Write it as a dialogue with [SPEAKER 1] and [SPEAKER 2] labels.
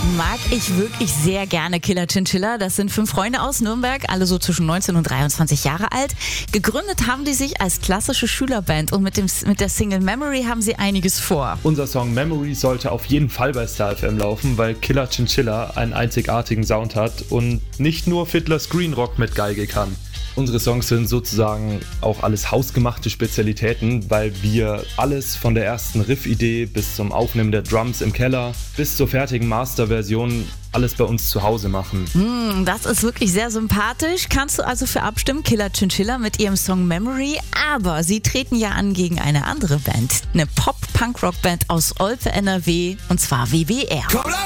[SPEAKER 1] Mag ich wirklich sehr gerne Killer Chinchilla. Das sind 5 Freunde aus Nürnberg, alle so zwischen 19 und 23 Jahre alt. Gegründet haben die sich als klassische Schülerband und mit der Single Memory haben sie einiges vor.
[SPEAKER 2] Unser Song Memory sollte auf jeden Fall bei Star FM laufen, weil Killer Chinchilla einen einzigartigen Sound hat und nicht nur Fiddler Screenrock mit Geige kann. Unsere Songs sind sozusagen auch alles hausgemachte Spezialitäten, weil wir alles von der ersten Riff-Idee bis zum Aufnehmen der Drums im Keller bis zur fertigen Master-Version alles bei uns zu Hause machen.
[SPEAKER 1] Das ist wirklich sehr sympathisch. Kannst du also für abstimmen, Killer Chinchilla mit ihrem Song Memory. Aber sie treten ja an gegen eine andere Band. Eine Pop-Punk-Rock-Band aus Olpe, NRW, und zwar WWR.